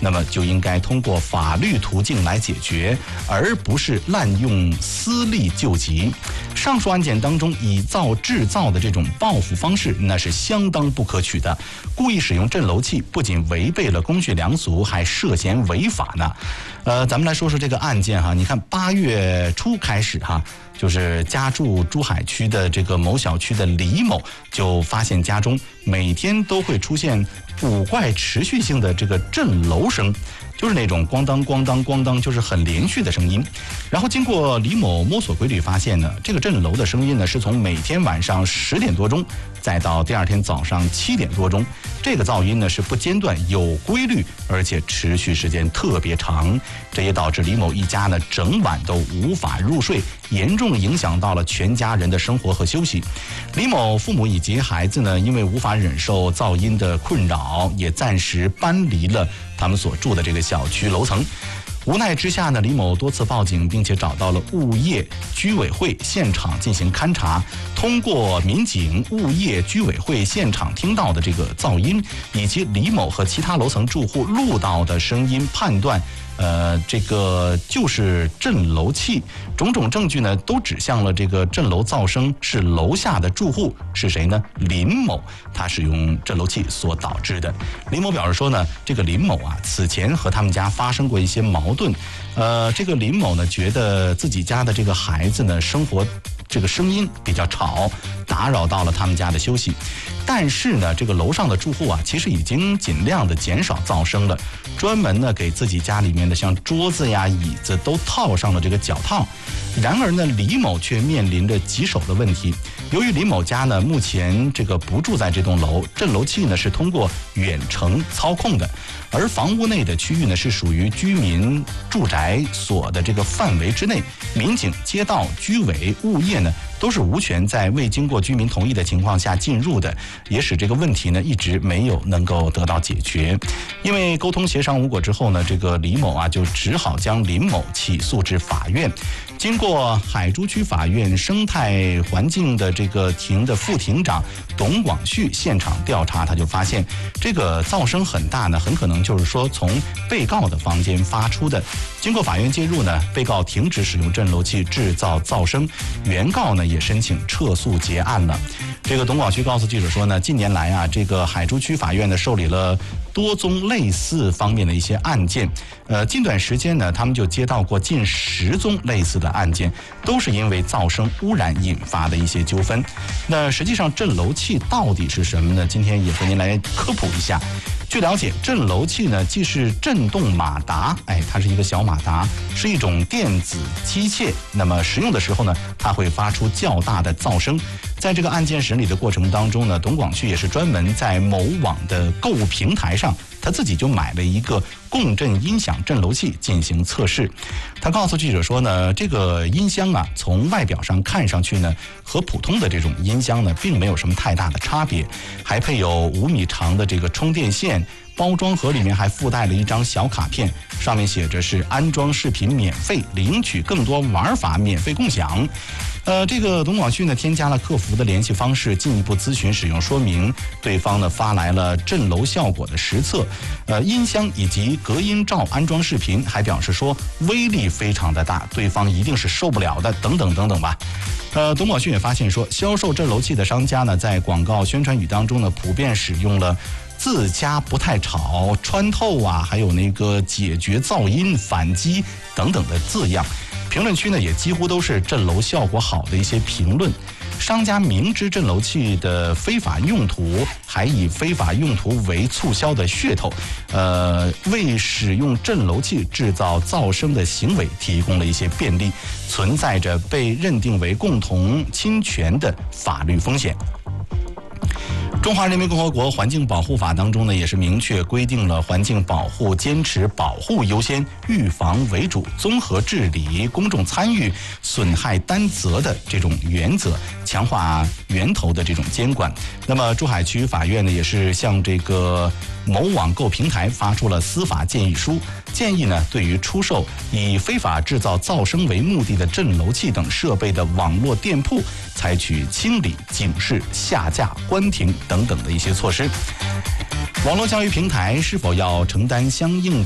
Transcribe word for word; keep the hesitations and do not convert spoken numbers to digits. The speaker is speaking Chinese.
那么就应该通过法律途径来解决，而不是滥用私利救急。上述案件当中以造制造的这种报复方式，那是相当不可取的。故意使用震楼器不仅违背了公序良俗，还涉嫌违法呢。呃，咱们来说说这个案件哈，你看八月初开始哈。就是家住珠海区的这个某小区的李某，就发现家中每天都会出现古怪持续性的这个震楼声，就是那种咣当咣当咣当，就是很连续的声音。然后经过李某摸索规律，发现呢，这个震楼的声音呢是从每天晚上十点多钟，再到第二天早上七点多钟，这个噪音呢是不间断、有规律，而且持续时间特别长。这也导致李某一家呢整晚都无法入睡，严重影响到了全家人的生活和休息。李某父母以及孩子呢，因为无法忍受噪音的困扰，也暂时搬离了他们所住的这个小区楼层。无奈之下呢，李某多次报警，并且找到了物业居委会现场进行勘查。通过民警、物业居委会现场听到的这个噪音，以及李某和其他楼层住户录到的声音，判断呃，这个就是震楼器。种种证据呢，都指向了这个震楼噪声是楼下的住户是谁呢？林某，他使用震楼器所导致的。林某表示说呢，这个林某啊，此前和他们家发生过一些矛盾。呃，这个林某呢，觉得自己家的这个孩子呢，生活这个声音比较吵，打扰到了他们家的休息。但是呢，这个楼上的住户啊，其实已经尽量的减少噪声了，专门呢给自己家里面的像桌子呀、椅子都套上了这个脚套。然而呢，李某却面临着棘手的问题。由于李某家呢目前这个不住在这栋楼，震楼器呢是通过远程操控的，而房屋内的区域呢是属于居民住宅所的这个范围之内，民警、街道、居委、物业呢都是无权在未经过居民同意的情况下进入的，也使这个问题呢一直没有能够得到解决。因为沟通协商无果之后呢，这个李某啊就只好将林某起诉至法院。经过海珠区法院生态环境的这个庭的副庭长董广旭现场调查，他就发现这个噪声很大呢，很可能就是说从被告的房间发出的。经过法院介入呢，被告停止使用震楼器制造噪声，原告呢也申请撤诉结案了。这个董广旭告诉记者说呢，近年来啊，这个海珠区法院呢受理了多宗类似方面的一些案件，呃，近段时间呢，他们就接到过近十宗类似的案件，都是因为噪声污染引发的一些纠纷。那实际上震楼器到底是什么呢？今天也和您来科普一下。据了解，震楼器呢既是震动马达，哎，它是一个小马达，是一种电子机械。那么使用的时候呢，它会发出较大的噪声。在这个案件审理的过程当中呢，董广旭也是专门在某网的购物平台上，他自己就买了一个共振音响震楼器进行测试。他告诉记者说呢，这个音箱啊，从外表上看上去呢，和普通的这种音箱呢，并没有什么太大的差别，还配有五米长的这个充电线。包装盒里面还附带了一张小卡片，上面写着是安装视频免费，领取更多玩法免费共享。呃，这个董广旭呢添加了客服的联系方式，进一步咨询使用说明。对方呢发来了震楼效果的实测，呃，音箱以及隔音罩安装视频，还表示说威力非常的大，对方一定是受不了的，等等等等吧。呃，董广旭也发现说，销售震楼器的商家呢，在广告宣传语当中呢，普遍使用了自家不太吵、穿透啊，还有那个解决噪音、反击等等的字样。评论区呢也几乎都是震楼效果好的一些评论。商家明知震楼器的非法用途，还以非法用途为促销的噱头，呃，为使用震楼器制造噪声的行为提供了一些便利，存在着被认定为共同侵权的法律风险。中华人民共和国环境保护法当中呢，也是明确规定了环境保护坚持保护优先、预防为主、综合治理、公众参与、损害担责的这种原则，强化源头的这种监管。那么珠海区法院呢，也是向这个某网购平台发出了司法建议书，建议呢，对于出售以非法制造噪声为目的的震楼器等设备的网络店铺，采取清理、警示、下架、关停等等的一些措施。网络教育平台是否要承担相应